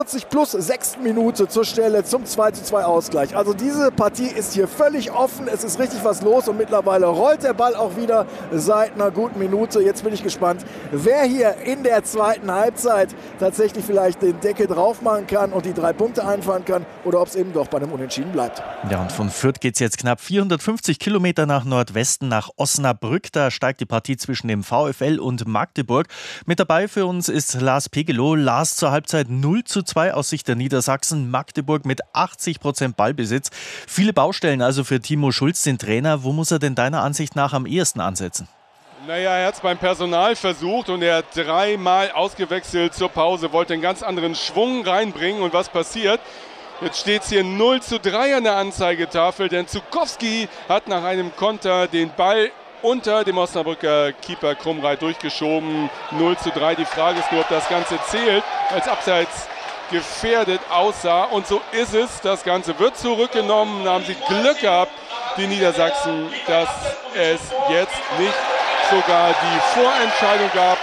plus 6. Minute zur Stelle zum 2:2 Ausgleich. Also diese Partie ist hier völlig offen. Es ist richtig was los und mittlerweile rollt der Ball auch wieder seit einer guten Minute. Jetzt bin ich gespannt, wer hier in der zweiten Halbzeit tatsächlich vielleicht den Deckel drauf machen kann und die 3 Punkte einfahren kann oder ob es eben doch bei einem Unentschieden bleibt. Ja, und von Fürth geht es jetzt knapp 450 Kilometer nach Nordwesten, nach Osnabrück. Da steigt die Partie zwischen dem VfL und Magdeburg. Mit dabei für uns ist Lars Pegelow. Lars, zur Halbzeit 0:2 aus Sicht der Niedersachsen. Magdeburg mit 80% Ballbesitz. Viele Baustellen also für Timo Schulz, den Trainer. Wo muss er denn deiner Ansicht nach am ehesten ansetzen? Naja, er hat es beim Personal versucht und er hat 3-mal ausgewechselt zur Pause, wollte einen ganz anderen Schwung reinbringen. Und was passiert? Jetzt steht es hier 0:3 an der Anzeigetafel, denn Zukowski hat nach einem Konter den Ball unter dem Osnabrücker Keeper Krumreit durchgeschoben. 0:3. Die Frage ist nur, ob das Ganze zählt, als Abseits gefährdet aussah. Und so ist es. Das Ganze wird zurückgenommen. Da haben sie Glück gehabt, die Niedersachsen, dass es jetzt nicht sogar die Vorentscheidung gab.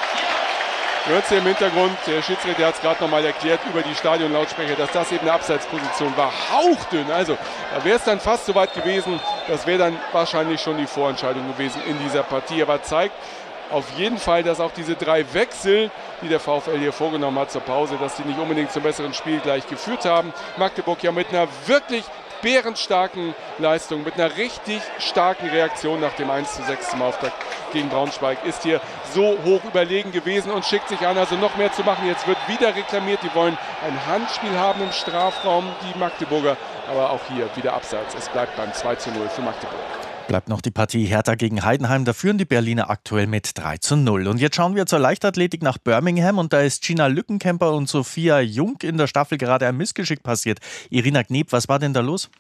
Ihr hört es hier im Hintergrund, der Schiedsrichter hat es gerade nochmal erklärt über die Stadionlautsprecher, dass das eben eine Abseitsposition war. Hauchdünn, also da wäre es dann fast soweit gewesen. Das wäre dann wahrscheinlich schon die Vorentscheidung gewesen in dieser Partie. Aber zeigt auf jeden Fall, dass auch diese 3 Wechsel, die der VfL hier vorgenommen hat zur Pause, dass die nicht unbedingt zum besseren Spiel gleich geführt haben. Magdeburg ja mit einer wirklich bärenstarken Leistung, mit einer richtig starken Reaktion nach dem 1:6 zum Auftakt gegen Braunschweig, ist hier so hoch überlegen gewesen und schickt sich an, also noch mehr zu machen. Jetzt wird wieder reklamiert, die wollen ein Handspiel haben im Strafraum, die Magdeburger, aber auch hier wieder abseits. Es bleibt beim 2:0 für Magdeburg. Bleibt noch die Partie Hertha gegen Heidenheim. Da führen die Berliner aktuell mit 3:0. Und jetzt schauen wir zur Leichtathletik nach Birmingham. Und da ist Gina Lückenkämper und Sophia Jung in der Staffel gerade ein Missgeschick passiert. Irina Kneb, was war denn da los?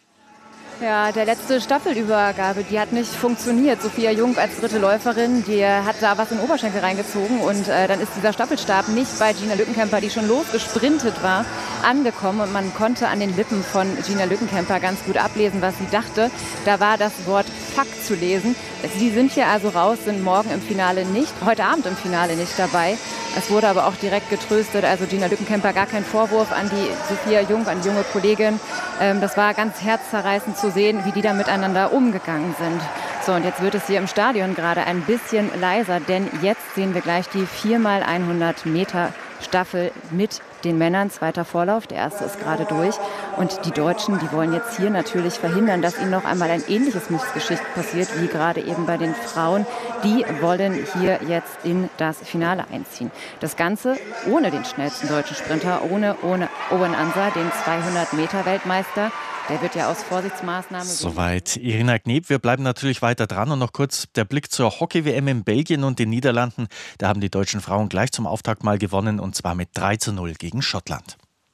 Ja, der letzte Staffelübergabe, die hat nicht funktioniert. Sophia Jung als dritte Läuferin, die hat da was in den Oberschenkel reingezogen und dann ist dieser Staffelstab nicht bei Gina Lückenkämper, die schon losgesprintet war, angekommen und man konnte an den Lippen von Gina Lückenkämper ganz gut ablesen, was sie dachte. Da war das Wort Fuck zu lesen. Sie sind hier also raus, sind morgen im Finale nicht, heute Abend im Finale nicht dabei. Es wurde aber auch direkt getröstet, also Gina Lückenkämper, gar kein Vorwurf an die Sophia Jung, an die junge Kollegin. Das war ganz herzzerreißend zu sehen, wie die da miteinander umgegangen sind. So, und jetzt wird es hier im Stadion gerade ein bisschen leiser, denn jetzt sehen wir gleich die 4x100 Meter Staffel mit den Männern. Zweiter Vorlauf, der erste ist gerade durch. Und die Deutschen, die wollen jetzt hier natürlich verhindern, dass ihnen noch einmal ein ähnliches Missgeschick passiert, wie gerade eben bei den Frauen. Die wollen hier jetzt in das Finale einziehen. Das Ganze ohne den schnellsten deutschen Sprinter, ohne Owen Ansa, den 200-Meter-Weltmeister. Der wird ja aus Vorsichtsmaßnahmen... Soweit Irina Kneb. Wir bleiben natürlich weiter dran. Und noch kurz der Blick zur Hockey-WM in Belgien und den Niederlanden. Da haben die deutschen Frauen gleich zum Auftakt mal gewonnen, und zwar mit 3:0 gegen Schottland.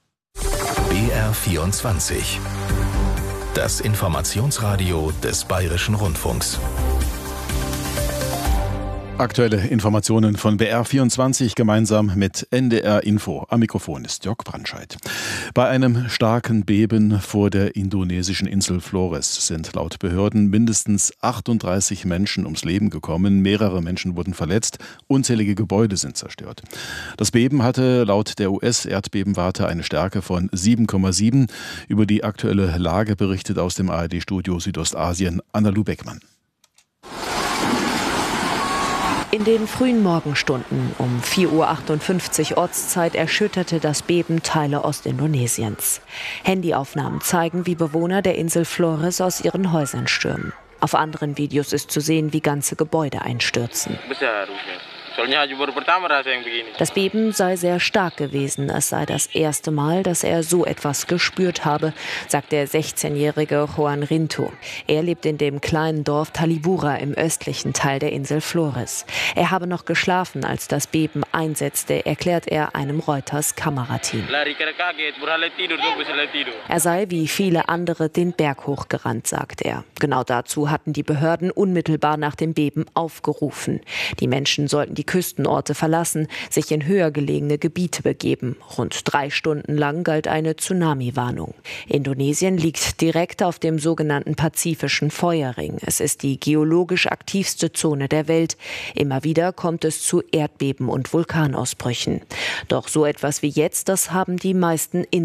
BR24. Das Informationsradio des Bayerischen Rundfunks. Aktuelle Informationen von BR24 gemeinsam mit NDR Info. Am Mikrofon ist Jörg Brandscheid. Bei einem starken Beben vor der indonesischen Insel Flores sind laut Behörden mindestens 38 Menschen ums Leben gekommen. Mehrere Menschen wurden verletzt. Unzählige Gebäude sind zerstört. Das Beben hatte laut der US-Erdbebenwarte eine Stärke von 7,7. Über die aktuelle Lage berichtet aus dem ARD-Studio Südostasien Anna-Lu Beckmann. In den frühen Morgenstunden um 4:58 Uhr Ortszeit erschütterte das Beben Teile Ostindonesiens. Handyaufnahmen zeigen, wie Bewohner der Insel Flores aus ihren Häusern stürmen. Auf anderen Videos ist zu sehen, wie ganze Gebäude einstürzen. Das Beben sei sehr stark gewesen. Es sei das erste Mal, dass er so etwas gespürt habe, sagt der 16-jährige Juan Rinto. Er lebt in dem kleinen Dorf Talibura im östlichen Teil der Insel Flores. Er habe noch geschlafen, als das Beben einsetzte, erklärt er einem Reuters-Kamerateam. Er sei wie viele andere den Berg hochgerannt, sagt er. Genau dazu hatten die Behörden unmittelbar nach dem Beben aufgerufen. Die Menschen sollten die Küstenorte verlassen, sich in höher gelegene Gebiete begeben. Rund 3 Stunden lang galt eine Tsunami-Warnung. Indonesien liegt direkt auf dem sogenannten Pazifischen Feuerring. Es ist die geologisch aktivste Zone der Welt. Immer wieder kommt es zu Erdbeben und Vulkanausbrüchen. Doch so etwas wie jetzt, das haben die meisten